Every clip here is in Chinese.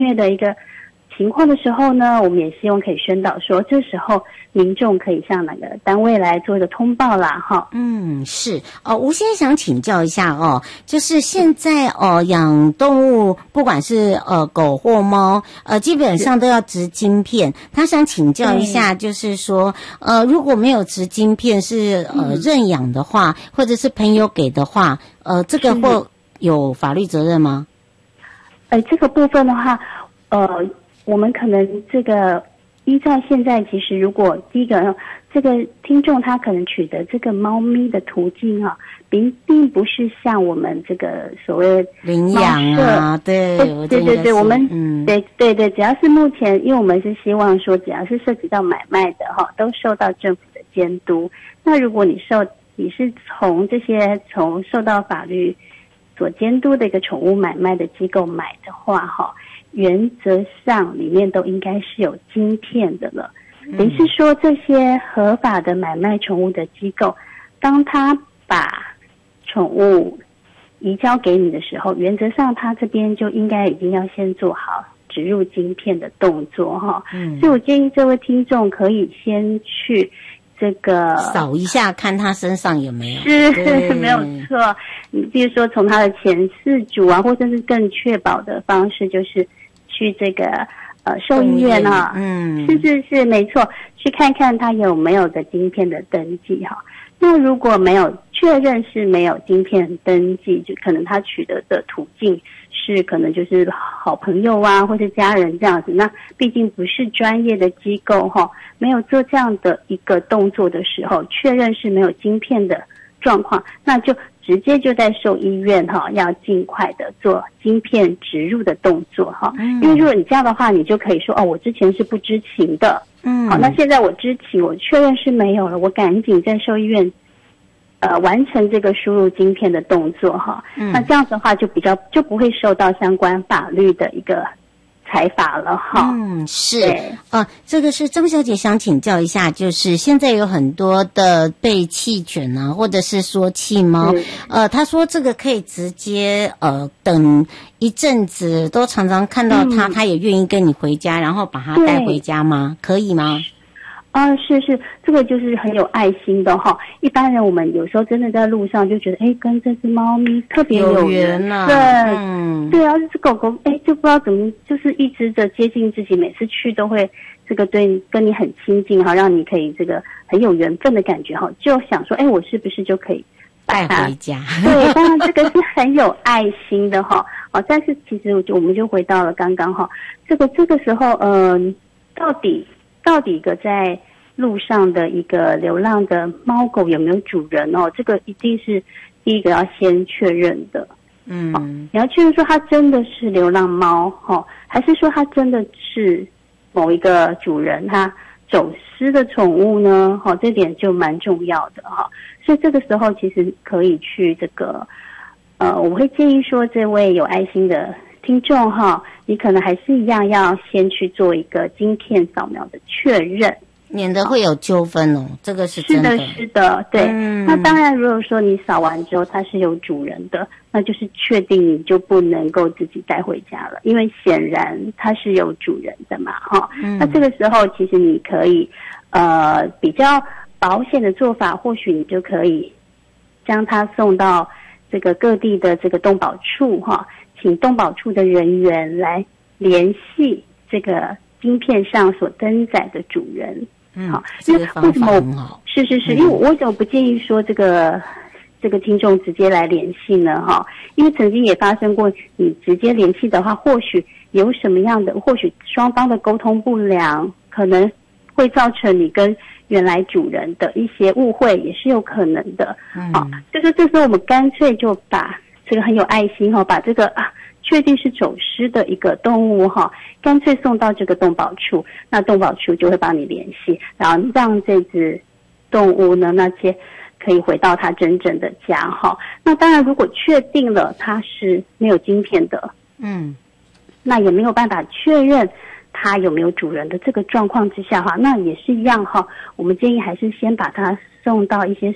虐的一个情况的时候呢，我们也希望可以宣导说，这时候民众可以向哪个单位来做一个通报啦，哈。 是吴先生想请教一下就是现在养动物，不管是狗或猫，基本上都要植晶片。他想请教一下，就是说如果没有植晶片是认养的话，或者是朋友给的话，这个会有法律责任吗？ 这个部分的话，我们可能这个依照现在，其实如果第一个这个听众他可能取得这个猫咪的途径并不是像我们这个所谓领养啊，对， 我们对，只要是目前，因为我们是希望说，只要是涉及到买卖的都受到政府的监督。那如果你是从受到法律所监督的一个宠物买卖的机构买的话原则上里面都应该是有晶片的了。等于是说，这些合法的买卖宠物的机构，当他把宠物移交给你的时候，原则上他这边就应该已经要先做好植入晶片的动作所以我建议这位听众可以先去这个扫一下，看他身上有没有， 是没有错。你比如说从他的前饲主或者是更确保的方式，就是去这个兽医院是没错，去看看他有没有的晶片的登记那如果没有确认是没有晶片登记，就可能他取得的途径是可能就是好朋友或是家人这样子，那毕竟不是专业的机构没有做这样的一个动作的时候，确认是没有晶片的状况，那就直接就在兽医院要尽快的做晶片植入的动作因为如果你这样的话，你就可以说我之前是不知情的好，那现在我知情，我确认是没有了，我赶紧在兽医院完成这个输入晶片的动作那这样子的话就就不会受到相关法律的一个裁罚了是这个是张小姐想请教一下，就是现在有很多的被弃犬或者是说弃猫她说这个可以直接等一阵子都常常看到她也愿意跟你回家，然后把它带回家吗？可以吗？ 是，这个就是很有爱心的一般人我们有时候真的在路上就觉得跟这只猫咪特别有缘对这只狗狗就不知道怎么就是一直的接近自己，每次去都会这个对跟你很亲近让你可以这个很有缘分的感觉就想说我是不是就可以带回家？ 对，当然这个是很有爱心的但是其实我们就回到了刚刚这个时候到底一个在路上的一个流浪的猫狗有没有主人这个一定是第一个要先确认的你要确认说它真的是流浪猫还是说它真的是某一个主人他走失的宠物呢这点就蛮重要的所以这个时候其实可以去这个我会建议说，这位有爱心的听众你可能还是一样要先去做一个晶片扫描的确认， 免得会有纠纷这个是真的。 是的，对。那当然如果说你扫完之后它是有主人的，那就是确定你就不能够自己带回家了，因为显然它是有主人的嘛那这个时候其实你可以比较保险的做法，或许你就可以将它送到这个各地的这个动保处请动保处的人员来联系这个晶片上所登载的主人这个方法很好。 是因为我为什么不建议说这个听众直接来联系呢因为曾经也发生过，你直接联系的话，或许有什么样的，或许双方的沟通不良，可能会造成你跟原来主人的一些误会，也是有可能的就是这时候我们干脆就把这个很有爱心把这个确定是走失的一个动物干脆送到这个动保处，那动保处就会帮你联系，然后让这只动物呢那些可以回到它真正的家那当然如果确定了它是没有晶片的那也没有办法确认它有没有主人的这个状况之下那也是一样我们建议还是先把它送到一些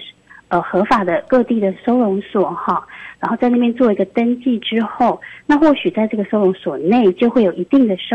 合法的各地的收容所哈，然后在那边做一个登记之后，那或许在这个收容所内就会有一定的收